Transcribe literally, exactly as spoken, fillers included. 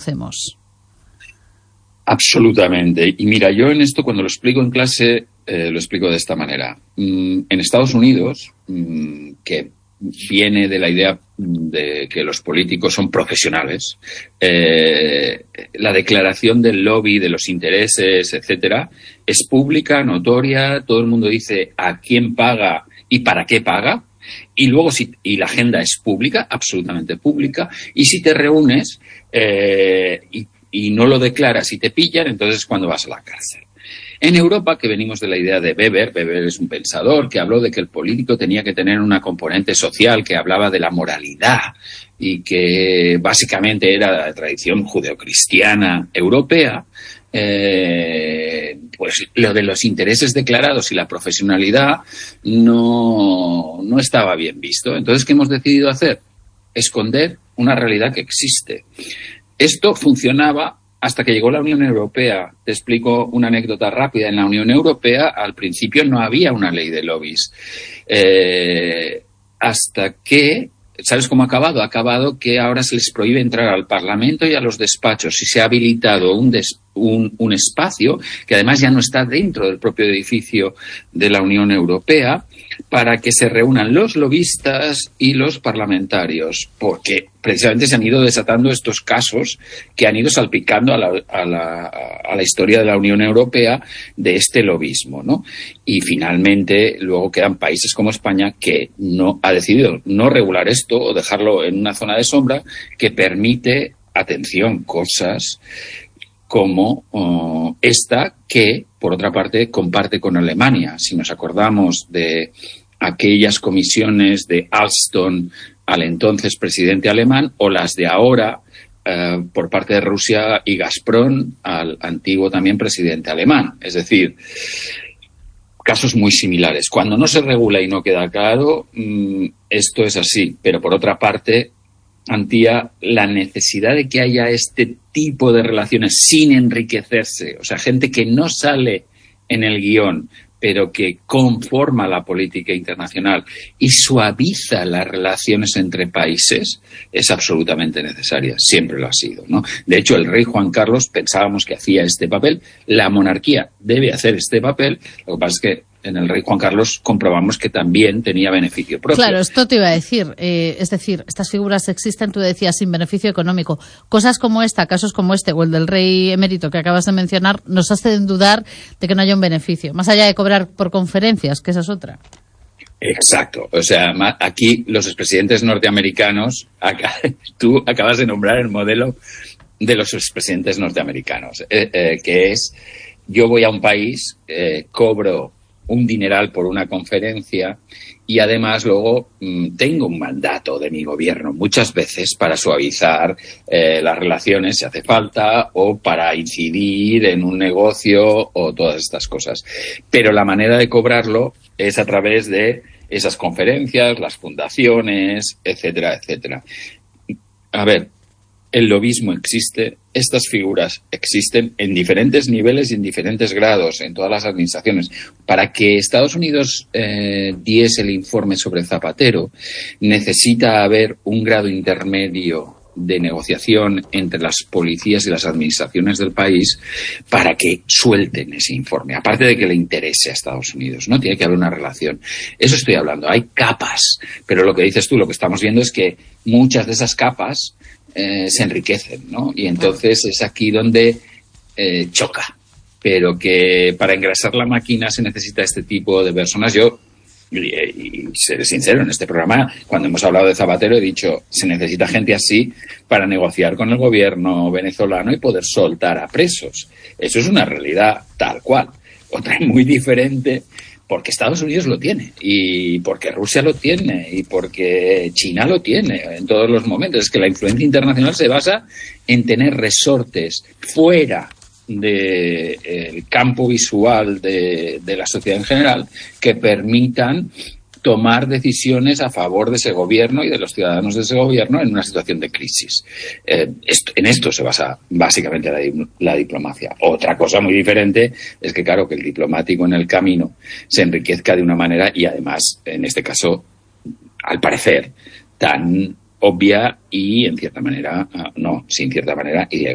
conocemos. Absolutamente. Y mira, yo en esto cuando lo explico en clase, eh, lo explico de esta manera. Mm, en Estados Unidos, mm, que viene de la idea de que los políticos son profesionales, eh, la declaración del lobby, de los intereses, etcétera, es pública, notoria, todo el mundo dice a quién paga y para qué paga, y luego si, y la agenda es pública, absolutamente pública, y si te reúnes eh, y, y no lo declaras y te pillan, entonces es cuando vas a la cárcel. En Europa, que venimos de la idea de Weber, Weber es un pensador que habló de que el político tenía que tener una componente social, que hablaba de la moralidad y que básicamente era la tradición judeocristiana europea, eh, pues lo de los intereses declarados y la profesionalidad no, no estaba bien visto. Entonces, ¿qué hemos decidido hacer? Esconder una realidad que existe. Esto funcionaba hasta que llegó la Unión Europea. Te explico una anécdota rápida. En la Unión Europea, al principio, no había una ley de lobbies. Eh, hasta que, ¿sabes cómo ha acabado? Ha acabado que ahora se les prohíbe entrar al Parlamento y a los despachos. Y se ha habilitado un, des, un, un espacio, que además ya no está dentro del propio edificio de la Unión Europea, para que se reúnan los lobistas y los parlamentarios, porque precisamente se han ido desatando estos casos que han ido salpicando a la, a la, a la historia de la Unión Europea de este lobismo, ¿no? Y finalmente luego quedan países como España que no ha decidido no regular esto o dejarlo en una zona de sombra que permite, atención, cosas como uh, esta que, por otra parte, comparte con Alemania. Si nos acordamos de aquellas comisiones de Alstom al entonces presidente alemán o las de ahora uh, por parte de Rusia y Gazprom al antiguo también presidente alemán. Es decir, casos muy similares. Cuando no se regula y no queda claro, mmm, esto es así. Pero, por otra parte, Antía, la necesidad de que haya este tipo de relaciones sin enriquecerse, o sea, gente que no sale en el guión, pero que conforma la política internacional y suaviza las relaciones entre países, es absolutamente necesaria. Siempre lo ha sido, ¿no? De hecho, el rey Juan Carlos pensábamos que hacía este papel, la monarquía debe hacer este papel, lo que pasa es que en el rey Juan Carlos comprobamos que también tenía beneficio propio. Claro, esto te iba a decir. Eh, es decir, estas figuras existen, tú decías, sin beneficio económico. Cosas como esta, casos como este, o el del rey emérito que acabas de mencionar, nos hacen dudar de que no haya un beneficio. Más allá de cobrar por conferencias, que esa es otra. Exacto. O sea, aquí los expresidentes norteamericanos, acá, tú acabas de nombrar el modelo de los expresidentes norteamericanos, eh, eh, que es, yo voy a un país, eh, cobro un dineral por una conferencia y además luego mmm, tengo un mandato de mi gobierno muchas veces para suavizar eh, las relaciones si hace falta o para incidir en un negocio o todas estas cosas. Pero la manera de cobrarlo es a través de esas conferencias, las fundaciones, etcétera, etcétera. A ver, el lobismo existe, estas figuras existen en diferentes niveles y en diferentes grados en todas las administraciones. Para que Estados Unidos eh, diese el informe sobre Zapatero, necesita haber un grado intermedio de negociación entre las policías y las administraciones del país para que suelten ese informe, aparte de que le interese a Estados Unidos, ¿no? Tiene que haber una relación. Eso estoy hablando. Hay capas, pero lo que dices tú, lo que estamos viendo es que muchas de esas capas Eh, se enriquecen, ¿no? Y entonces es aquí donde eh, choca. Pero que para engrasar la máquina se necesita este tipo de personas. Yo, y, y seré sincero, en este programa, cuando hemos hablado de Zapatero, he dicho, se necesita gente así para negociar con el gobierno venezolano y poder soltar a presos. Eso es una realidad tal cual. Otra muy diferente, porque Estados Unidos lo tiene, y porque Rusia lo tiene, y porque China lo tiene en todos los momentos. Es que la influencia internacional se basa en tener resortes fuera del de, campo visual de, de la sociedad en general que permitan tomar decisiones a favor de ese gobierno y de los ciudadanos de ese gobierno en una situación de crisis. Eh, esto, en esto se basa básicamente la, la diplomacia. Otra cosa muy diferente es que, claro, que el diplomático en el camino se enriquezca de una manera y, además, en este caso, al parecer, tan obvia y, en cierta manera, no, sin cierta manera, ilegal.